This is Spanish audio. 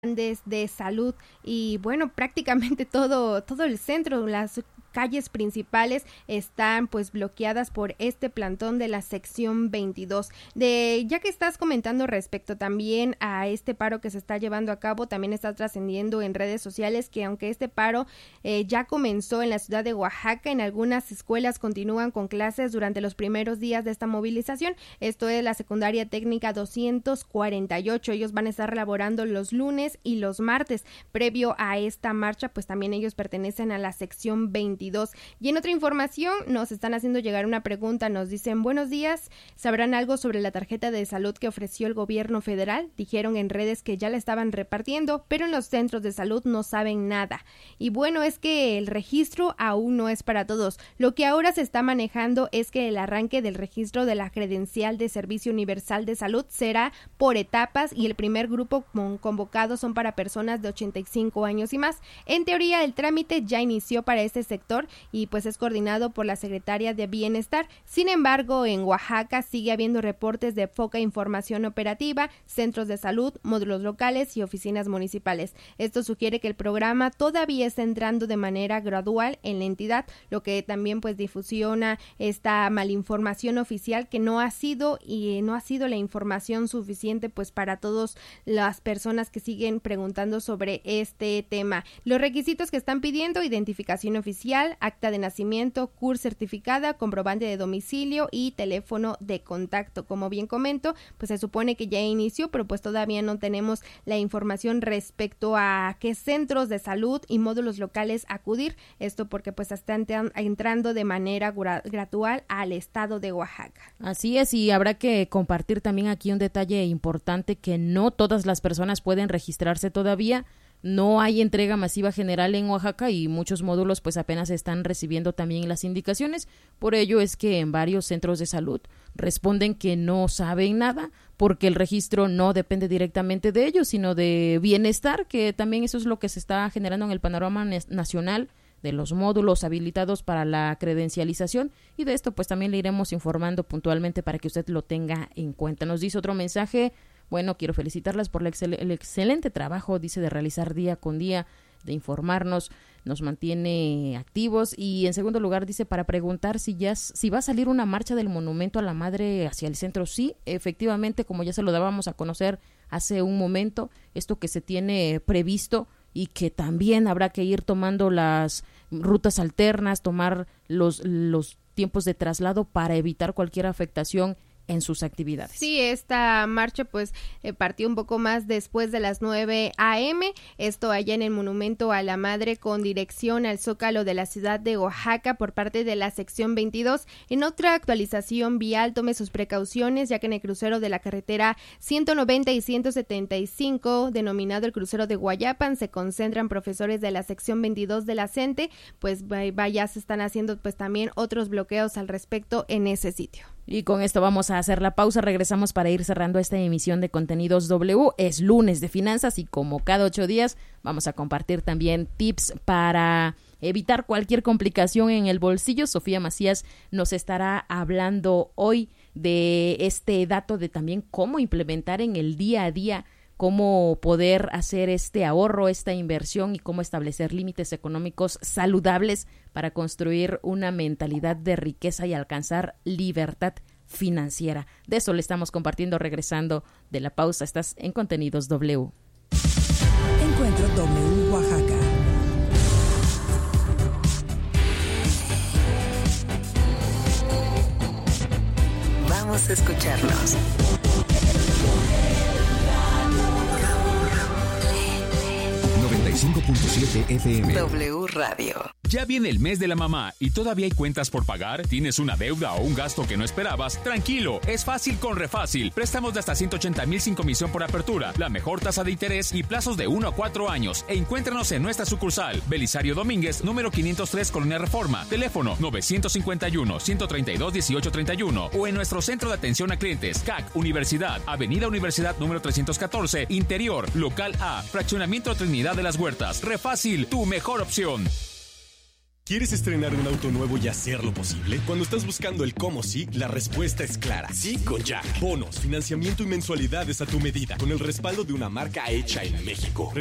de salud y bueno, prácticamente todo el centro, las calles principales están pues bloqueadas por este plantón de la sección 22. Ya que estás comentando respecto también a este paro que se está llevando a cabo, también está trascendiendo en redes sociales que aunque este paro ya comenzó en la ciudad de Oaxaca, en algunas escuelas continúan con clases durante los primeros días de esta movilización. Esto es la secundaria técnica 248. Ellos van a estar laborando los lunes y los martes. Previo a esta marcha, pues también ellos pertenecen a la sección 22. Y en otra información nos están haciendo llegar una pregunta, nos dicen: buenos días, ¿sabrán algo sobre la tarjeta de salud que ofreció el gobierno federal? Dijeron en redes que ya la estaban repartiendo, pero en los centros de salud no saben nada. Y bueno, es que el registro aún no es para todos. Lo que ahora se está manejando es que el arranque del registro de la credencial de Servicio Universal de Salud será por etapas y el primer grupo convocado son para personas de 85 años y más. En teoría, el trámite ya inició para este sector y pues es coordinado por la Secretaria de Bienestar. Sin embargo, en Oaxaca sigue habiendo reportes de poca información operativa, centros de salud, módulos locales y oficinas municipales. Esto sugiere que el programa todavía está entrando de manera gradual en la entidad, lo que también pues difusiona esta malinformación oficial que no ha sido la información suficiente pues para todas las personas que siguen preguntando sobre este tema. Los requisitos que están pidiendo: identificación oficial, acta de nacimiento, CUR certificada, comprobante de domicilio y teléfono de contacto. Como bien comento, pues se supone que ya inició, pero pues todavía no tenemos la información respecto a qué centros de salud y módulos locales acudir. Esto porque pues están entrando de manera gradual al estado de Oaxaca. Así es, y habrá que compartir también aquí un detalle importante: que no todas las personas pueden registrarse todavía. No hay entrega masiva general en Oaxaca y muchos módulos pues apenas están recibiendo también las indicaciones. Por ello es que en varios centros de salud responden que no saben nada, porque el registro no depende directamente de ellos, sino de Bienestar, que también eso es lo que se está generando en el panorama nacional de los módulos habilitados para la credencialización, y de esto pues también le iremos informando puntualmente para que usted lo tenga en cuenta. Nos dice otro mensaje: bueno, quiero felicitarlas por el excelente trabajo, dice, de realizar día con día, de informarnos, nos mantiene activos. Y en segundo lugar dice, para preguntar si va a salir una marcha del Monumento a la Madre hacia el centro. Sí, efectivamente, como ya se lo dábamos a conocer hace un momento, esto que se tiene previsto, y que también habrá que ir tomando las rutas alternas, tomar los tiempos de traslado para evitar cualquier afectación en sus actividades. Sí, esta marcha pues partió un poco más después de las 9 a.m. Esto allá en el Monumento a la Madre con dirección al Zócalo de la ciudad de Oaxaca por parte de la sección 22. En otra actualización vial, tome sus precauciones, ya que en el crucero de la carretera 190 y 175, denominado el crucero de Guayapan, se concentran profesores de la sección 22 de la CENTE, pues vaya, se están haciendo pues también otros bloqueos al respecto en ese sitio. Y con esto vamos a hacer la pausa, regresamos para ir cerrando esta emisión de Contenidos W. Es lunes de finanzas y como cada 8 días vamos a compartir también tips para evitar cualquier complicación en el bolsillo. Sofía Macías nos estará hablando hoy de este dato de también cómo implementar en el día a día, cómo poder hacer este ahorro, esta inversión y cómo establecer límites económicos saludables para construir una mentalidad de riqueza y alcanzar libertad financiera. De eso le estamos compartiendo regresando de la pausa. Estás en Contenidos W. Encuentro W Oaxaca. Vamos a escucharnos. 95.7 FM. W Radio. Ya viene el mes de la mamá y todavía hay cuentas por pagar. ¿Tienes una deuda o un gasto que no esperabas? Tranquilo, es fácil con Refácil. Préstamos de hasta 180,000 sin comisión por apertura, la mejor tasa de interés y plazos de 1 a 4 años. E encuéntranos en nuestra sucursal, Belisario Domínguez, número 503, Colonia Reforma. Teléfono 951-132-1831 o en nuestro centro de atención a clientes, CAC Universidad, Avenida Universidad número 314, Interior, Local A, Fraccionamiento Trinidad de las Huertas. Refácil, tu mejor opción. ¿Quieres estrenar un auto nuevo y hacerlo posible? Cuando estás buscando el cómo sí, la respuesta es clara. Sí con Jack. Bonos, financiamiento y mensualidades a tu medida, con el respaldo de una marca hecha en México.